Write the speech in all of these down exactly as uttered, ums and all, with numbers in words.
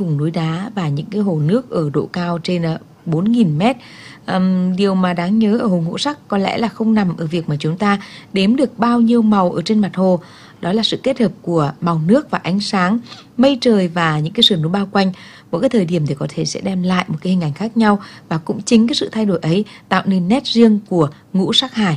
vùng núi đá và những cái hồ nước ở độ cao trên bốn nghìn mét. Um, điều mà đáng nhớ ở hồ Ngũ Sắc có lẽ là không nằm ở việc mà chúng ta đếm được bao nhiêu màu ở trên mặt hồ. Đó là sự kết hợp của màu nước và ánh sáng, mây trời và những cái sườn núi bao quanh. Mỗi cái thời điểm thì có thể sẽ đem lại một cái hình ảnh khác nhau, và cũng chính cái sự thay đổi ấy tạo nên nét riêng của Ngũ Sắc Hải.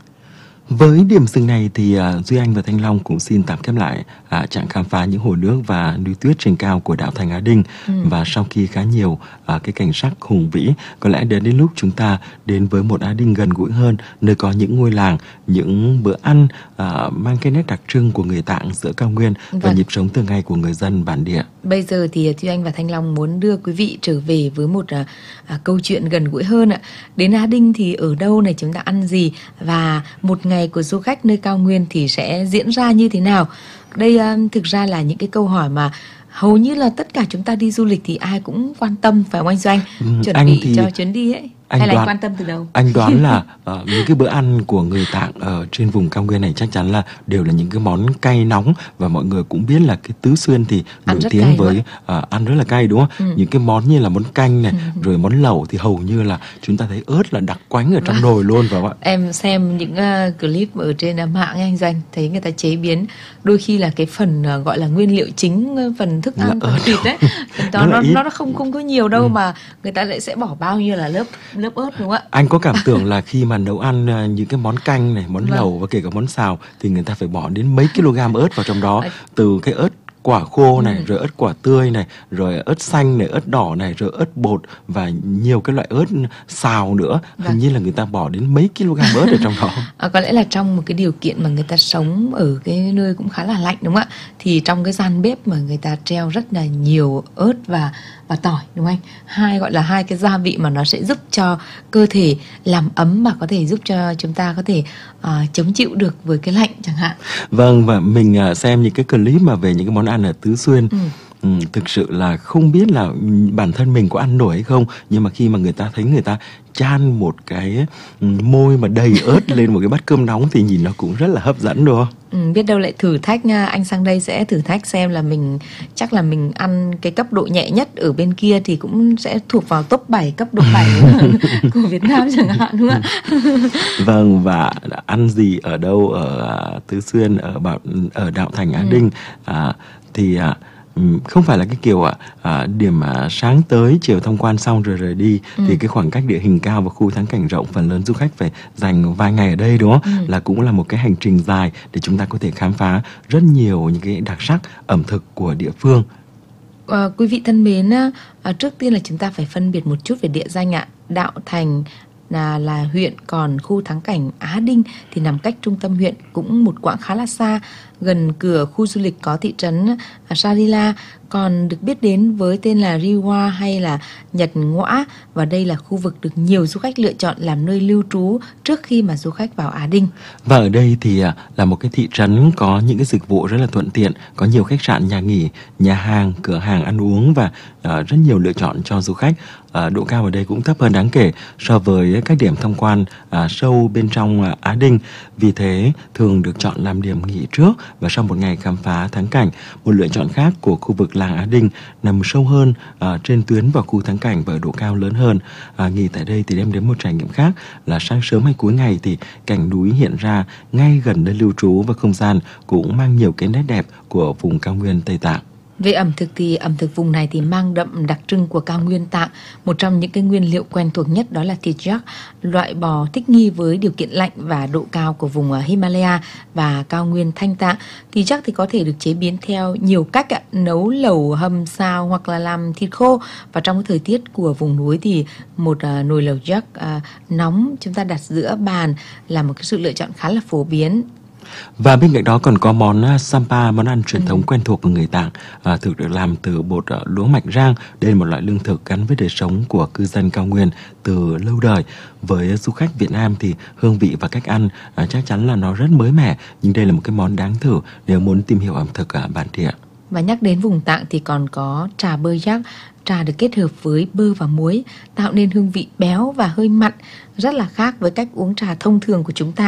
Với điểm dừng này thì uh, Duy Anh và Thanh Long cũng xin tạm khép lại uh, chặng khám phá những hồ nước và núi tuyết trên cao của đảo Thành Á Đinh. Ừ. Và sau khi khá nhiều uh, cái cảnh sắc hùng vĩ, có lẽ đến đến lúc chúng ta đến với một Á Đinh gần gũi hơn, nơi có những ngôi làng, những bữa ăn uh, mang cái nét đặc trưng của người Tạng giữa cao nguyên và vâng. nhịp sống thường ngày của người dân bản địa. Bây giờ thì Duy Anh và Thanh Long muốn đưa quý vị trở về với một uh, uh, câu chuyện gần gũi hơn ạ. Đến Á Đinh thì ở đâu này, chúng ta ăn gì, và một ngày của du khách nơi cao nguyên thì sẽ diễn ra như thế nào? Đây uh, thực ra là những cái câu hỏi mà hầu như là tất cả chúng ta đi du lịch thì ai cũng quan tâm, phải không anh Doanh? Ừ, chuẩn anh bị thì... cho chuyến đi ấy. Anh Hay là đoán, anh quan tâm từ đâu? Anh đoán là uh, những cái bữa ăn của người Tạng ở trên vùng cao nguyên này chắc chắn là đều là những cái món cay nóng, và mọi người cũng biết là cái Tứ Xuyên thì nổi tiếng với uh, ăn rất là cay, đúng không? Ừ. Những cái món như là món canh này, ừ. rồi món lẩu thì hầu như là chúng ta thấy ớt là đặc quánh ở trong nồi luôn, phải không ạ? Em xem những uh, clip ở trên uh, mạng anh Doanh, thấy người ta chế biến đôi khi là cái phần uh, gọi là nguyên liệu chính, uh, phần thức ăn, phần thịt đấy, nó nó, nó không không có nhiều đâu, ừ. mà người ta lại sẽ bỏ bao nhiêu là lớp lớp ớt, đúng không ạ? Anh có cảm tưởng là khi mà nấu ăn uh, những cái món canh này, món vâng. lẩu và kể cả món xào thì người ta phải bỏ đến mấy kg ớt vào trong đó, từ cái ớt quả khô này, ừ. rồi ớt quả tươi này, rồi ớt xanh này, ớt đỏ này, rồi ớt bột và nhiều cái loại ớt xào nữa. Vâng. Hình như là người ta bỏ đến mấy kg ớt ở trong đó. À, có lẽ là trong một cái điều kiện mà người ta sống ở cái nơi cũng khá là lạnh, đúng không ạ? Thì trong cái gian bếp mà người ta treo rất là nhiều ớt và và tỏi, đúng không anh? Hai gọi là hai cái gia vị mà nó sẽ giúp cho cơ thể làm ấm, mà có thể giúp cho chúng ta có thể uh, chống chịu được với cái lạnh chẳng hạn. Vâng, và mình uh, xem những cái clip mà về những cái món ăn ở Tứ Xuyên, ừ. Ừ, thực sự là không biết là bản thân mình có ăn nổi hay không, nhưng mà khi mà người ta thấy người ta chan một cái môi mà đầy ớt lên một cái bát cơm nóng thì nhìn nó cũng rất là hấp dẫn, đúng không? Ừ, biết đâu lại thử thách nha. Anh sang đây sẽ thử thách xem là mình, chắc là mình ăn cái cấp độ nhẹ nhất, ở bên kia thì cũng sẽ thuộc vào top bảy, cấp độ bảy của Việt Nam chẳng hạn, đúng không ạ? Vâng, và ăn gì ở đâu ở Tứ Xuyên, ở bảo, ở đảo Thành Á Đinh, ừ. à, thì à, không phải là cái kiểu à, à, điểm à, sáng tới chiều tham quan xong rồi rời đi, ừ. thì cái khoảng cách địa hình cao và khu thắng cảnh rộng, phần lớn du khách phải dành vài ngày ở đây, đúng không? Ừ. Là cũng là một cái hành trình dài để chúng ta có thể khám phá rất nhiều những cái đặc sắc ẩm thực của địa phương. À, quý vị thân mến, à, trước tiên là chúng ta phải phân biệt một chút về địa danh ạ. Đạo Thành là, là huyện, còn khu thắng cảnh Á Đinh thì nằm cách trung tâm huyện cũng một quãng khá là xa, gần cửa khu du lịch có thị trấn Sarila, còn được biết đến với tên là Riwa hay là Nhật Ngõa, và đây là khu vực được nhiều du khách lựa chọn làm nơi lưu trú trước khi mà du khách vào Á Đinh. Và ở đây thì là một cái thị trấn có những cái dịch vụ rất là thuận tiện, có nhiều khách sạn, nhà nghỉ, nhà hàng, cửa hàng ăn uống và uh, rất nhiều lựa chọn cho du khách. Uh, độ cao ở đây cũng thấp hơn đáng kể so với các điểm tham quan uh, sâu bên trong uh, Á Đinh, vì thế thường được chọn làm điểm nghỉ trước và sau một ngày khám phá thắng cảnh. Một lựa chọn khác của khu vực làng Á Đinh nằm sâu hơn uh, trên tuyến vào khu thắng cảnh và ở độ cao lớn hơn. Uh, nghỉ tại đây thì đem đến một trải nghiệm khác là sáng sớm hay cuối ngày thì cảnh núi hiện ra ngay gần nơi lưu trú, và không gian cũng mang nhiều cái nét đẹp của vùng cao nguyên Tây Tạng. Về ẩm thực thì ẩm thực vùng này thì mang đậm đặc trưng của cao nguyên Tạng. Một trong những cái nguyên liệu quen thuộc nhất đó là thịt giắc, loại bò thích nghi với điều kiện lạnh và độ cao của vùng Himalaya và cao nguyên Thanh Tạng. Thịt giắc thì có thể được chế biến theo nhiều cách ạ, nấu lẩu, hầm, xào hoặc là làm thịt khô. Và trong cái thời tiết của vùng núi thì một uh, nồi lẩu giắc uh, nóng chúng ta đặt giữa bàn là một cái sự lựa chọn khá là phổ biến. Và bên cạnh đó còn có món Sampa, món ăn truyền thống ừ. quen thuộc của người Tạng, à, thực được làm từ bột uh, lúa mạch rang. Đây là một loại lương thực gắn với đời sống của cư dân cao nguyên từ lâu đời. Với du khách Việt Nam thì hương vị và cách ăn uh, chắc chắn là nó rất mới mẻ, nhưng đây là một cái món đáng thử nếu muốn tìm hiểu ẩm thực uh, bản địa. Và nhắc đến vùng Tạng thì còn có trà bơ giác. Trà được kết hợp với bơ và muối, tạo nên hương vị béo và hơi mặn, rất là khác với cách uống trà thông thường của chúng ta.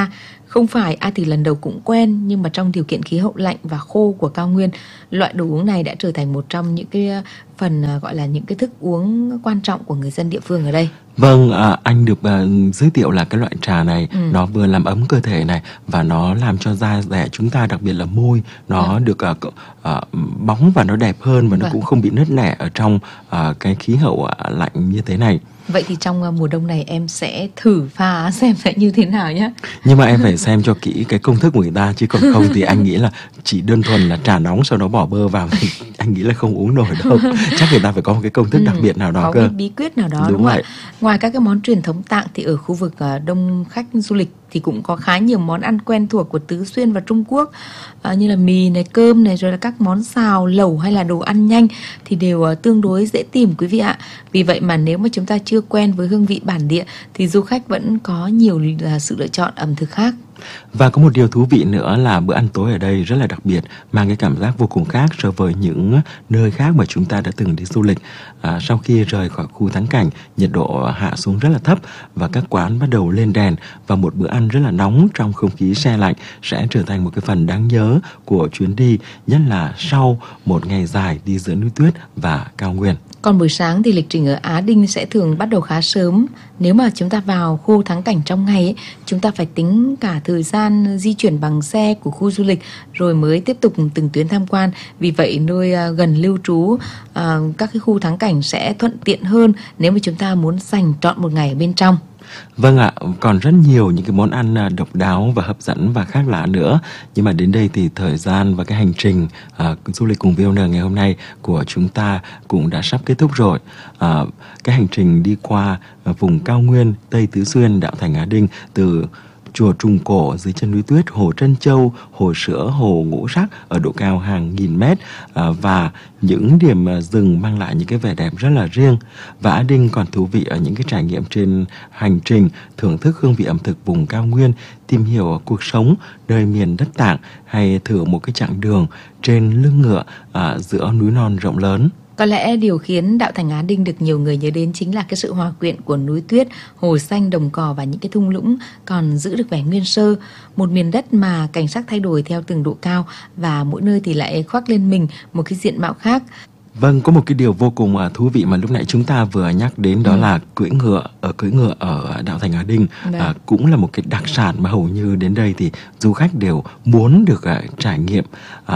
Không phải ai từ lần đầu cũng quen, nhưng mà trong điều kiện khí hậu lạnh và khô của cao nguyên, loại đồ uống này đã trở thành một trong những cái phần gọi là những cái thức uống quan trọng của người dân địa phương ở đây. Vâng, à, anh được à, giới thiệu là cái loại trà này Ừ. nó vừa làm ấm cơ thể này và nó làm cho da dẻ chúng ta, đặc biệt là môi nó Vâng. được à, à, bóng và nó đẹp hơn, và nó Vâng. cũng không bị nứt nẻ ở trong à, cái khí hậu à, lạnh như thế này. Vậy thì trong uh, mùa đông này em sẽ thử pha xem sẽ như thế nào nhé. Nhưng mà em phải xem cho kỹ cái công thức của người ta, chứ còn không thì anh nghĩ là chỉ đơn thuần là trà nóng sau đó bỏ bơ vào thì anh nghĩ là không uống nổi đâu. Chắc người ta phải có một cái công thức Ừ, đặc biệt nào đó có cơ. cái bí quyết nào đó, Đúng đúng không vậy. ạ? Ngoài các cái món truyền thống Tạng thì ở khu vực uh, đông khách du lịch thì cũng có khá nhiều món ăn quen thuộc của Tứ Xuyên và Trung Quốc, uh, như là mì này, cơm này, rồi là các món xào, lẩu hay là đồ ăn nhanh thì đều uh, tương đối dễ tìm quý vị ạ. Vì vậy mà nếu mà chúng ta chưa quen với hương vị bản địa thì du khách vẫn có nhiều uh, sự lựa chọn ẩm thực khác. Và có một điều thú vị nữa là bữa ăn tối ở đây rất là đặc biệt, mang cái cảm giác vô cùng khác so với những nơi khác mà chúng ta đã từng đi du lịch. À, sau khi rời khỏi khu thắng cảnh, nhiệt độ hạ xuống rất là thấp và các quán bắt đầu lên đèn, và một bữa ăn rất là nóng trong không khí se lạnh sẽ trở thành một cái phần đáng nhớ của chuyến đi, nhất là sau một ngày dài đi giữa núi tuyết và cao nguyên. Còn buổi sáng thì lịch trình ở Á Đinh sẽ thường bắt đầu khá sớm. Nếu mà chúng ta vào khu thắng cảnh trong ngày ấy, chúng ta phải tính cả thời gian di chuyển bằng xe của khu du lịch rồi mới tiếp tục từng tuyến tham quan. Vì vậy nơi gần lưu trú, các cái khu thắng cảnh sẽ thuận tiện hơn nếu mà chúng ta muốn dành trọn một ngày ở bên trong. Vâng ạ, còn rất nhiều những cái món ăn độc đáo và hấp dẫn và khác lạ nữa. Nhưng mà đến đây thì thời gian và cái hành trình à, du lịch cùng vê o en ngày hôm nay của chúng ta cũng đã sắp kết thúc rồi. À, cái hành trình đi qua à, vùng cao nguyên Tây Tứ Xuyên, đạo Thành Á Đinh, từ chùa Trùng Cổ dưới chân núi tuyết, hồ Trân Châu, hồ Sữa, hồ Ngũ Sắc ở độ cao hàng nghìn mét, à, và những điểm rừng mang lại những cái vẻ đẹp rất là riêng. Và Á Đinh còn thú vị ở những cái trải nghiệm trên hành trình thưởng thức hương vị ẩm thực vùng cao nguyên, tìm hiểu cuộc sống nơi miền đất Tạng, hay thử một cái chặng đường trên lưng ngựa à, giữa núi non rộng lớn. Có lẽ điều khiến đạo Thành Á Đinh được nhiều người nhớ đến chính là cái sự hòa quyện của núi tuyết, hồ xanh, đồng cỏ và những cái thung lũng còn giữ được vẻ nguyên sơ. Một miền đất mà cảnh sắc thay đổi theo từng độ cao và mỗi nơi thì lại khoác lên mình một cái diện mạo khác. Vâng, có một cái điều vô cùng uh, thú vị mà lúc nãy chúng ta vừa nhắc đến, đó ừ. là cưỡi ngựa. Ở cưỡi ngựa ở đạo Thành Á Đinh uh, cũng là một cái đặc sản mà hầu như đến đây thì du khách đều muốn được uh, trải nghiệm. Uh,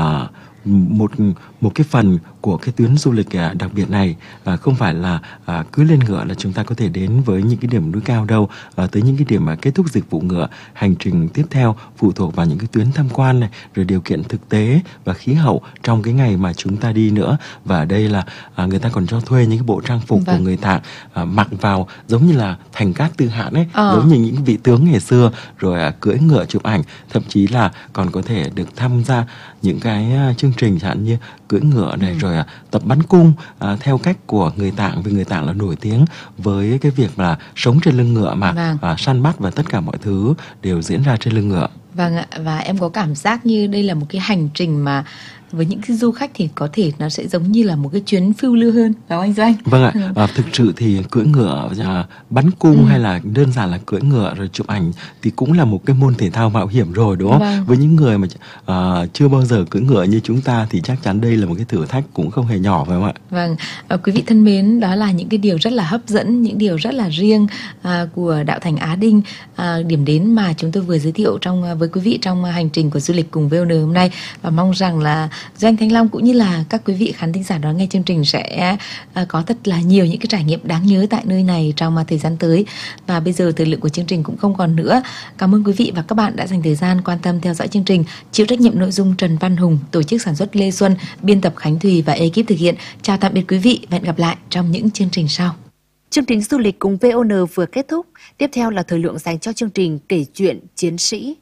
một một cái phần của cái tuyến du lịch à, đặc biệt này à, không phải là à, cứ lên ngựa là chúng ta có thể đến với những cái điểm núi cao đâu, à, tới những cái điểm mà kết thúc dịch vụ ngựa. Hành trình tiếp theo phụ thuộc vào những cái tuyến tham quan này, rồi điều kiện thực tế và khí hậu trong cái ngày mà chúng ta đi nữa. Và ở đây là à, người ta còn cho thuê những cái bộ trang phục vâng. của người Tạng, à, mặc vào giống như là thành cát tư hãn ấy, ờ. giống như những vị tướng ngày xưa, rồi à, cưỡi ngựa chụp ảnh, thậm chí là còn có thể được tham gia những cái uh, chương trình chẳng hạn như cưỡi ngựa này, ừ. rồi uh, tập bắn cung uh, theo cách của người Tạng, vì người Tạng là nổi tiếng với cái việc là sống trên lưng ngựa mà, vâng. uh, săn bắt và tất cả mọi thứ đều diễn ra trên lưng ngựa. Vâng ạ, và em có cảm giác như đây là một cái hành trình mà với những cái du khách thì có thể nó sẽ giống như là một cái chuyến phiêu lưu hơn, phải không anh Doanh? Vâng ạ, ừ. à, thực sự thì cưỡi ngựa, à, bắn cung ừ. hay là đơn giản là cưỡi ngựa rồi chụp ảnh thì cũng là một cái môn thể thao mạo hiểm rồi, đúng không? Vâng. Với những người mà à, chưa bao giờ cưỡi ngựa như chúng ta thì chắc chắn đây là một cái thử thách cũng không hề nhỏ, phải không ạ? Vâng, à, quý vị thân mến, đó là những cái điều rất là hấp dẫn, những điều rất là riêng à, của đạo Thành Á Đinh, à, điểm đến mà chúng tôi vừa giới thiệu trong với quý vị trong hành trình của du lịch cùng vê o en hôm nay, và mong rằng là Doanh Thanh Long cũng như là các quý vị khán thính giả đón nghe chương trình sẽ uh, có thật là nhiều những cái trải nghiệm đáng nhớ tại nơi này trong uh, thời gian tới. Và bây giờ thời lượng của chương trình cũng không còn nữa. Cảm ơn quý vị và các bạn đã dành thời gian quan tâm theo dõi chương trình. Chịu trách nhiệm nội dung Trần Văn Hùng, tổ chức sản xuất Lê Xuân, biên tập Khánh Thùy và ekip thực hiện. Chào tạm biệt quý vị và hẹn gặp lại trong những chương trình sau. Chương trình du lịch cùng vê o en vừa kết thúc. Tiếp theo là thời lượng dành cho chương trình kể chuyện chiến sĩ.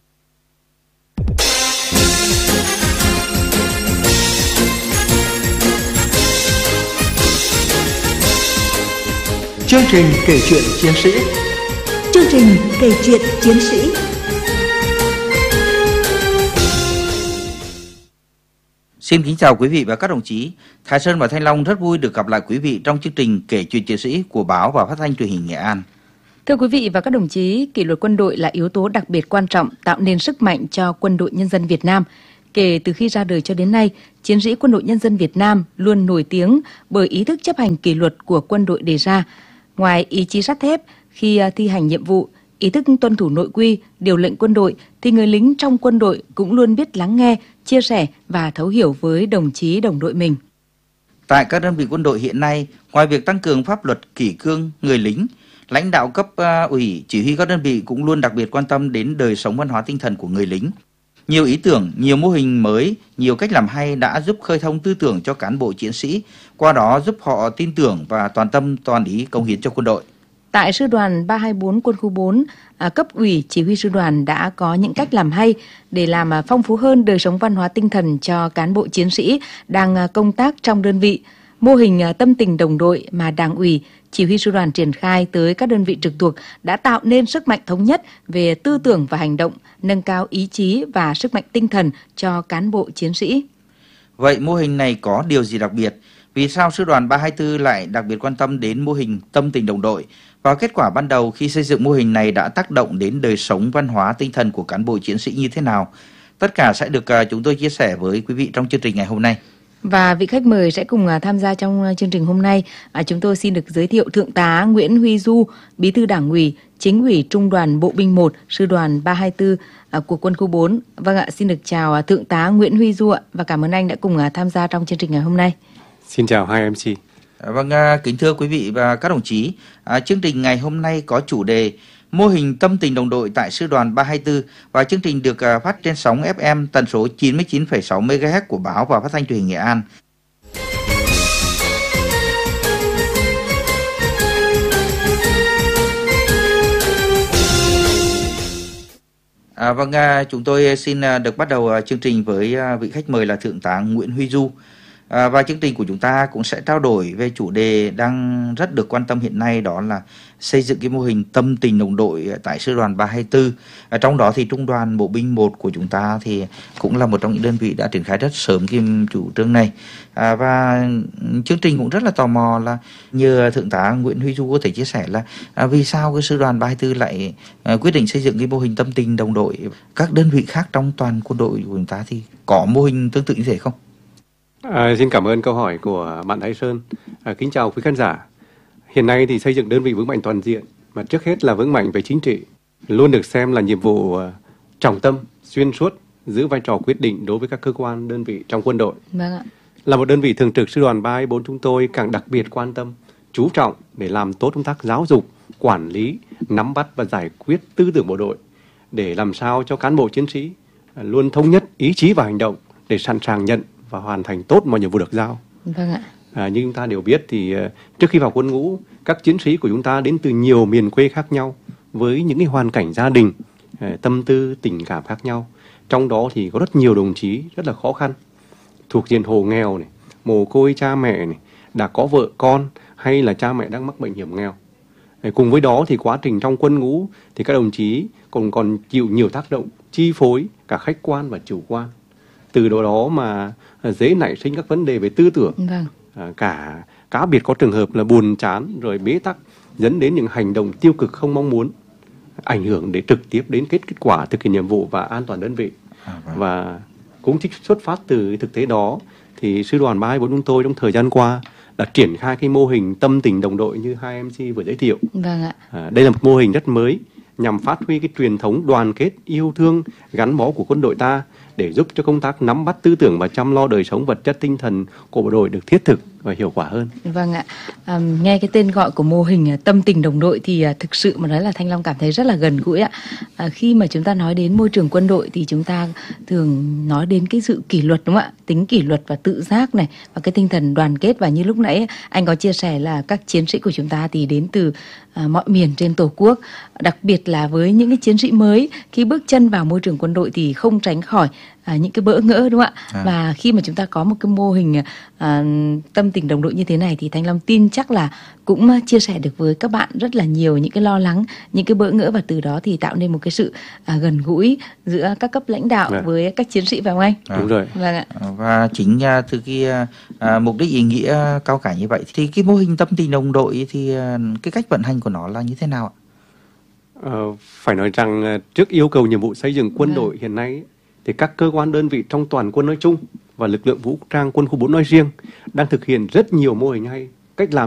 Chương trình kể chuyện chiến sĩ. Chương trình kể chuyện chiến sĩ. Xin kính chào quý vị và các đồng chí. Thái Sơn và Thanh Long rất vui được gặp lại quý vị trong chương trình kể chuyện chiến sĩ của báo và phát thanh truyền hình Nghệ An. Thưa quý vị và các đồng chí, kỷ luật quân đội là yếu tố đặc biệt quan trọng tạo nên sức mạnh cho Quân đội Nhân dân Việt Nam. Kể từ khi ra đời cho đến nay, chiến sĩ Quân đội Nhân dân Việt Nam luôn nổi tiếng bởi ý thức chấp hành kỷ luật của quân đội đề ra. Ngoài ý chí sắt thép khi thi hành nhiệm vụ, ý thức tuân thủ nội quy, điều lệnh quân đội, thì người lính trong quân đội cũng luôn biết lắng nghe, chia sẻ và thấu hiểu với đồng chí đồng đội mình. Tại các đơn vị quân đội hiện nay, ngoài việc tăng cường pháp luật kỷ cương người lính, lãnh đạo cấp uh, ủy, chỉ huy các đơn vị cũng luôn đặc biệt quan tâm đến đời sống văn hóa tinh thần của người lính. Nhiều ý tưởng, nhiều mô hình mới, nhiều cách làm hay đã giúp khơi thông tư tưởng cho cán bộ chiến sĩ, qua đó giúp họ tin tưởng và toàn tâm toàn ý cống hiến cho quân đội. Tại Sư đoàn ba hai bốn Quân khu bốn, à, cấp ủy chỉ huy sư đoàn đã có những cách làm hay để làm à, phong phú hơn đời sống văn hóa tinh thần cho cán bộ chiến sĩ đang à, công tác trong đơn vị. Mô hình à, tâm tình đồng đội mà Đảng ủy, chỉ huy sư đoàn triển khai tới các đơn vị trực thuộc đã tạo nên sức mạnh thống nhất về tư tưởng và hành động, nâng cao ý chí và sức mạnh tinh thần cho cán bộ chiến sĩ. Vậy mô hình này có điều gì đặc biệt? Vì sao sư đoàn ba hai tư lại đặc biệt quan tâm đến mô hình tâm tình đồng đội? Và kết quả ban đầu khi xây dựng mô hình này đã tác động đến đời sống văn hóa tinh thần của cán bộ chiến sĩ như thế nào? Tất cả sẽ được chúng tôi chia sẻ với quý vị trong chương trình ngày hôm nay. Và vị khách mời sẽ cùng tham gia trong chương trình hôm nay. À, chúng tôi xin được giới thiệu Thượng tá Nguyễn Huy Du, Bí thư Đảng ủy, Chính ủy Trung đoàn Bộ binh một, Sư đoàn ba hai tư à, của Quân khu bốn. Vâng ạ, xin được chào Thượng tá Nguyễn Huy Du ạ, và cảm ơn anh đã cùng tham gia trong chương trình ngày hôm nay. Xin chào hai em xê. Vâng, kính thưa quý vị và các đồng chí, à, chương trình ngày hôm nay có chủ đề mô hình tâm tình đồng đội tại Sư đoàn ba hai tư, và chương trình được uh, phát trên sóng ép em tần số chín mươi chín phẩy sáu mê ga héc của Báo và Phát thanh Truyền hình Nghệ An. À, vâng, uh, chúng tôi xin uh, được bắt đầu uh, chương trình với uh, vị khách mời là Thượng tá Nguyễn Huy Du. À, và chương trình của chúng ta cũng sẽ trao đổi về chủ đề đang rất được quan tâm hiện nay, đó là xây dựng cái mô hình tâm tình đồng đội tại Sư đoàn ba hai tư. À, trong đó thì Trung đoàn Bộ binh một của chúng ta thì cũng là một trong những đơn vị đã triển khai rất sớm cái chủ trương này. À, và chương trình cũng rất là tò mò là như Thượng tá Nguyễn Huy Du có thể chia sẻ là à, vì sao cái Sư đoàn ba hai tư lại à, quyết định xây dựng cái mô hình tâm tình đồng đội. Các đơn vị khác trong toàn quân đội của chúng ta thì có mô hình tương tự như thế không? À, xin cảm ơn câu hỏi của bạn Thái Sơn. À, kính chào quý khán giả. Hiện nay thì xây dựng đơn vị vững mạnh toàn diện, mà trước hết là vững mạnh về chính trị, luôn được xem là nhiệm vụ uh, trọng tâm, xuyên suốt, giữ vai trò quyết định đối với các cơ quan đơn vị trong quân đội. Vâng ạ. Là một đơn vị thường trực, Sư đoàn ba hai bốn chúng tôi càng đặc biệt quan tâm, chú trọng để làm tốt công tác giáo dục, quản lý, nắm bắt và giải quyết tư tưởng bộ đội, để làm sao cho cán bộ chiến sĩ uh, luôn thống nhất ý chí và hành động để sẵn sàng nhận và hoàn thành tốt mọi nhiệm vụ được giao. Vâng ạ. À, như chúng ta đều biết thì uh, trước khi vào quân ngũ, các chiến sĩ của chúng ta đến từ nhiều miền quê khác nhau, với những cái hoàn cảnh gia đình, uh, tâm tư, tình cảm khác nhau. Trong đó thì có rất nhiều đồng chí rất là khó khăn, thuộc diện hộ nghèo này, mồ côi cha mẹ này, đã có vợ con hay là cha mẹ đang mắc bệnh hiểm nghèo. Uh, cùng với đó thì quá trình trong quân ngũ thì các đồng chí còn còn chịu nhiều tác động chi phối cả khách quan và chủ quan. Từ đó đó mà dễ nảy sinh các vấn đề về tư tưởng. Vâng. À, cả cá biệt có trường hợp là buồn chán rồi bế tắc, dẫn đến những hành động tiêu cực không mong muốn, ảnh hưởng đến trực tiếp đến kết kết quả thực hiện nhiệm vụ và an toàn đơn vị. À, vâng. Và cũng chính xuất phát từ thực tế đó thì Sư đoàn ba hai bốn chúng tôi trong thời gian qua đã triển khai cái mô hình tâm tình đồng đội như hai em xê vừa giới thiệu. Vâng ạ. À, đây là một mô hình rất mới nhằm phát huy cái truyền thống đoàn kết, yêu thương, gắn bó của quân đội ta, để giúp cho công tác nắm bắt tư tưởng và chăm lo đời sống vật chất tinh thần của bộ đội được thiết thực và hiệu quả hơn. Vâng ạ. À, nghe cái tên gọi của mô hình tâm tình đồng đội thì à, thực sự mà nói là Thanh Long cảm thấy rất là gần gũi ạ. À, khi mà chúng ta nói đến môi trường quân đội thì chúng ta thường nói đến cái sự kỷ luật, đúng không ạ? Tính kỷ luật và tự giác này, và cái tinh thần đoàn kết. Và như lúc nãy anh có chia sẻ là các chiến sĩ của chúng ta thì đến từ à, mọi miền trên Tổ quốc. Đặc biệt là với những cái chiến sĩ mới, khi bước chân vào môi trường quân đội thì không tránh khỏi À, những cái bỡ ngỡ, đúng không ạ? À. Và khi mà chúng ta có một cái mô hình à, tâm tình đồng đội như thế này thì Thanh Long tin chắc là cũng chia sẻ được với các bạn rất là nhiều những cái lo lắng, những cái bỡ ngỡ, và từ đó thì tạo nên một cái sự à, gần gũi giữa các cấp lãnh đạo à. với các chiến sĩ, phải không anh? À. Đúng rồi. Vâng ạ. Và chính uh, từ cái uh, mục đích ý nghĩa cao cả như vậy thì cái mô hình tâm tình đồng đội thì uh, cái cách vận hành của nó là như thế nào ạ? Ờ, phải nói rằng ờ, trước yêu cầu nhiệm vụ xây dựng quân Vâng. đội hiện nay thì các cơ quan đơn vị trong toàn quân nói chung và lực lượng vũ trang quân khu bốn nói riêng đang thực hiện rất nhiều mô hình hay, cách làm